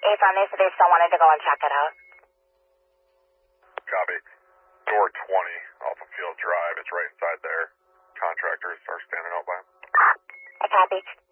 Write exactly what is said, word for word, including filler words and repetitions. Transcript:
Hey, from this, they still wanted to go and check it out. Copy. Door twenty off of Field Drive. It's right inside there. Contractors are standing out by. I copy.